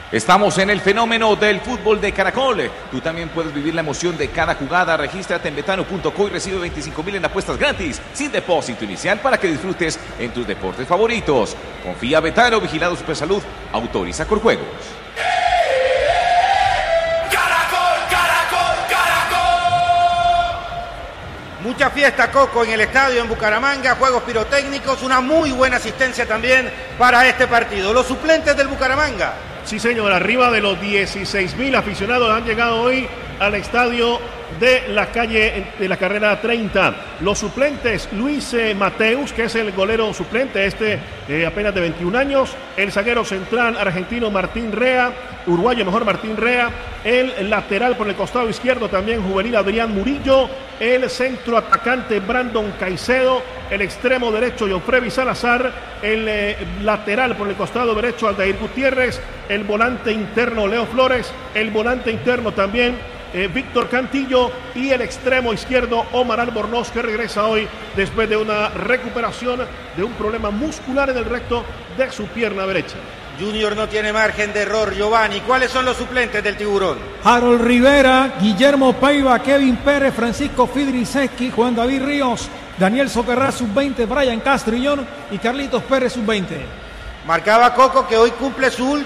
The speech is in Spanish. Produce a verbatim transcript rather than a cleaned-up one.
Estamos en el fenómeno del fútbol de Caracol. Tú también puedes vivir la emoción de cada jugada. Regístrate en betano punto co y recibe veinticinco mil en apuestas gratis, sin depósito inicial, para que disfrutes en tus deportes favoritos. Confía Betano, vigilado Supersalud, autoriza Corjuegos. ¡Caracol, Caracol, Caracol! Mucha fiesta, Coco, en el estadio en Bucaramanga, juegos pirotécnicos, una muy buena asistencia también para este partido. Los suplentes del Bucaramanga. Sí, señor, arriba de los dieciséis mil aficionados han llegado hoy al estadio de la calle de la carrera treinta. Los suplentes: Luis eh, Mateus, que es el golero suplente, este eh, apenas de veintiún años, el zaguero central argentino Martín Rea, uruguayo mejor Martín Rea, el lateral por el costado izquierdo también juvenil Adrián Murillo, el centro atacante Brandon Caicedo, el extremo derecho Yofrevi Salazar, el eh, lateral por el costado derecho Aldair Gutiérrez, el volante interno Leo Flores, el volante interno también eh, Víctor Cantillo y el extremo izquierdo Omar Albornoz, que regresa hoy después de una recuperación de un problema muscular en el recto de su pierna derecha. Junior no tiene margen de error. Giovanni, ¿cuáles son los suplentes del Tiburón? Harold Rivera, Guillermo Paiva, Kevin Pérez, Francisco Fidriseski, Juan David Ríos, Daniel Socarrá, sub veinte, Brian Castrillón y Carlitos Pérez, sub veinte. Marcaba Coco que hoy cumple su